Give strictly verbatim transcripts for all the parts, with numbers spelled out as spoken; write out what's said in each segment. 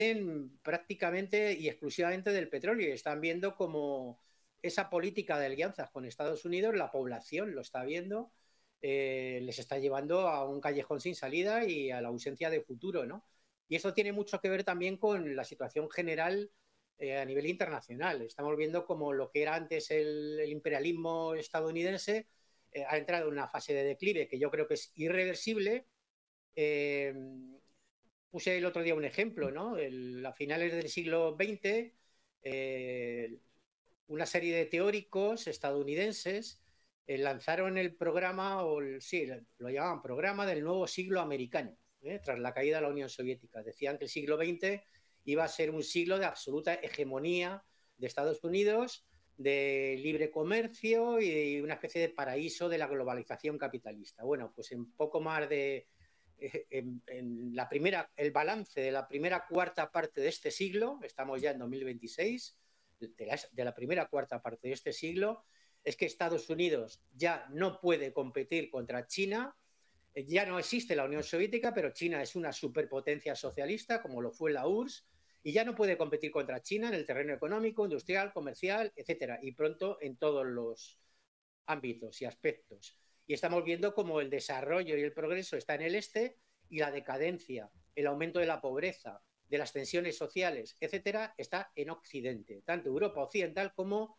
prácticamente y exclusivamente del petróleo y están viendo como esa política de alianzas con Estados Unidos, la población lo está viendo, eh, les está llevando a un callejón sin salida y a la ausencia de futuro, ¿no? Y eso tiene mucho que ver también con la situación general eh, a nivel internacional. Estamos viendo como lo que era antes el, el imperialismo estadounidense eh, ha entrado en una fase de declive que yo creo que es irreversible. Eh, Puse el otro día un ejemplo, ¿no? El, a finales del siglo veinte, eh, una serie de teóricos estadounidenses eh, lanzaron el programa, o el, sí, lo llamaban programa del nuevo siglo americano, ¿eh? Tras la caída de la Unión Soviética. Decían que el siglo veinte iba a ser un siglo de absoluta hegemonía de Estados Unidos, de libre comercio y de una especie de paraíso de la globalización capitalista. Bueno, pues en poco más de en, en la primera, el balance de la primera cuarta parte de este siglo, estamos ya en dos mil veintiséis, de la, de la primera cuarta parte de este siglo, es que Estados Unidos ya no puede competir contra China, ya no existe la Unión Soviética, pero China es una superpotencia socialista, como lo fue la U R S S, y ya no puede competir contra China en el terreno económico, industrial, comercial, etcétera, y pronto en todos los ámbitos y aspectos. Y estamos viendo cómo el desarrollo y el progreso está en el este y la decadencia, el aumento de la pobreza, de las tensiones sociales, etcétera, está en Occidente, tanto Europa occidental como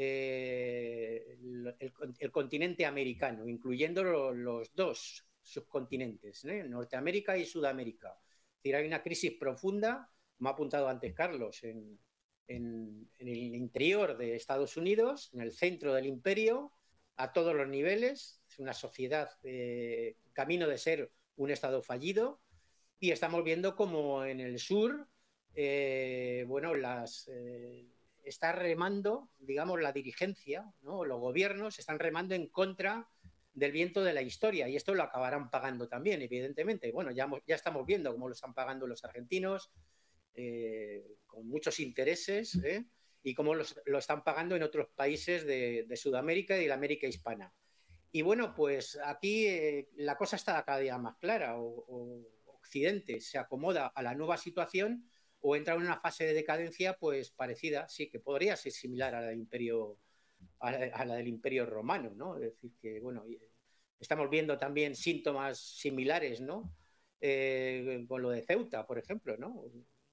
eh, el, el, el, continente americano, incluyendo lo, los dos subcontinentes, ¿eh? Norteamérica y Sudamérica. Es decir, hay una crisis profunda, como ha apuntado antes Carlos, en, en, en el interior de Estados Unidos, en el centro del imperio, a todos los niveles, es una sociedad eh, camino de ser un Estado fallido, y estamos viendo como en el sur, eh, bueno, las, eh, está remando, digamos, la dirigencia, ¿no? Los gobiernos están remando en contra del viento de la historia, y esto lo acabarán pagando también, evidentemente. Bueno, ya, ya estamos viendo cómo lo están pagando los argentinos, eh, con muchos intereses, ¿eh? Y cómo los, lo están pagando en otros países de, de Sudamérica y de la América hispana. Y bueno, pues aquí eh, la cosa está cada día más clara. O, o Occidente se acomoda a la nueva situación o entra en una fase de decadencia pues parecida, sí, que podría ser similar a la del Imperio, a la, a la del Imperio Romano, ¿no? Es decir, que bueno, estamos viendo también síntomas similares, ¿no? Eh, con lo de Ceuta, por ejemplo, ¿no?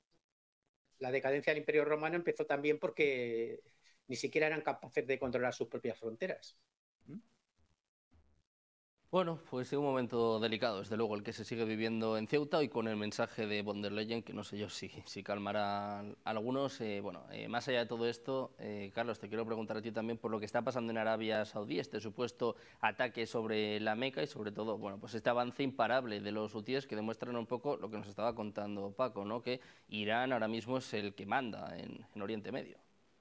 La decadencia del Imperio Romano empezó también porque ni siquiera eran capaces de controlar sus propias fronteras. ¿Mm? Bueno, pues es un momento delicado, desde luego, el que se sigue viviendo en Ceuta, y con el mensaje de von der Leyen, que no sé yo si, si calmará a algunos. Eh, bueno, eh, más allá de todo esto, eh, Carlos, te quiero preguntar a ti también por lo que está pasando en Arabia Saudí, este supuesto ataque sobre la Meca y sobre todo, bueno, pues este avance imparable de los hutíes que demuestran un poco lo que nos estaba contando Paco, ¿no? Que Irán ahora mismo es el que manda en, en Oriente Medio.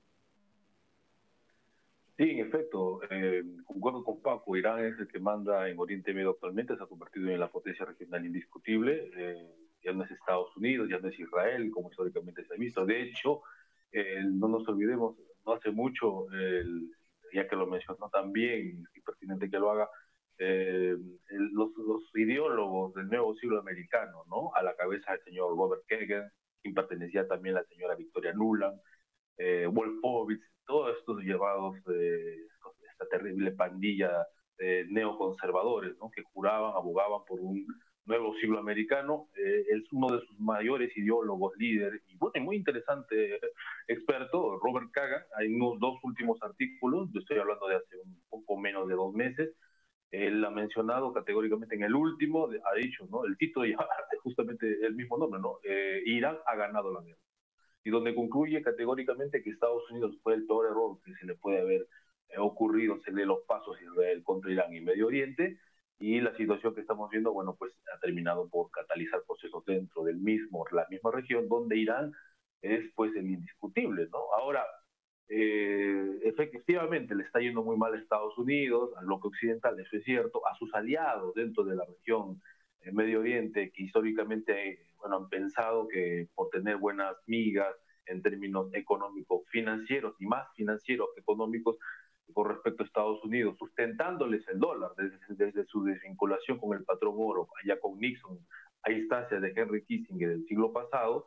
Sí, en efecto, eh, concuerdo con Paco, Irán es el que manda en Oriente Medio actualmente, se ha convertido en la potencia regional indiscutible, eh, ya no es Estados Unidos, ya no es Israel, como históricamente se ha visto. De hecho, eh, no nos olvidemos, no hace mucho, el, ya que lo mencionó también, y pertinente que lo haga, eh, el, los, los ideólogos del nuevo siglo americano, ¿no? A la cabeza del señor Robert Kagan, quien pertenecía también a la señora Victoria Nuland, eh, Wolfowitz, todos estos llevados de esta terrible pandilla de neoconservadores, ¿no? Que juraban, abogaban por un nuevo siglo americano. Eh, es uno de sus mayores ideólogos, líderes, y bueno, muy interesante experto, Robert Kagan. Hay unos dos últimos artículos, yo estoy hablando de hace un poco menos de dos meses. Él ha mencionado categóricamente en el último, ha dicho, ¿no? El título ya justamente el mismo nombre, ¿no? Eh, Irán ha ganado la guerra, y donde concluye categóricamente que Estados Unidos fue el peor error que se le puede haber eh, ocurrido, se lee los pasos Israel contra Irán y Medio Oriente, y la situación que estamos viendo, bueno, pues ha terminado por catalizar procesos dentro del mismo, la misma región, donde Irán es pues el indiscutible, ¿no? Ahora, eh, efectivamente le está yendo muy mal a Estados Unidos, al bloque occidental, eso es cierto, a sus aliados dentro de la región en Medio Oriente, que históricamente bueno, han pensado que por tener buenas migas en términos económicos financieros, y más financieros que económicos, con respecto a Estados Unidos, sustentándoles el dólar desde, desde su desvinculación con el patrón oro, allá con Nixon, a instancias de Henry Kissinger del siglo pasado,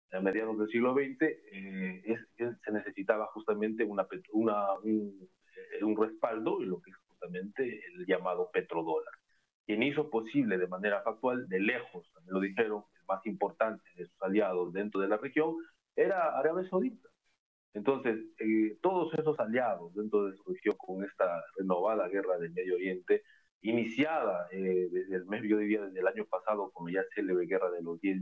a mediados del siglo veinte, eh, es, es, se necesitaba justamente una, una, un, un respaldo en lo que es justamente el llamado petrodólar. Quien hizo posible de manera factual, de lejos, también lo dijeron, el más importante de sus aliados dentro de la región, era Arabia Saudita. Entonces, eh, todos esos aliados dentro de su región con esta renovada guerra del Medio Oriente, iniciada eh, desde el mes, yo diría desde el año pasado, con la ya célebre guerra de los diez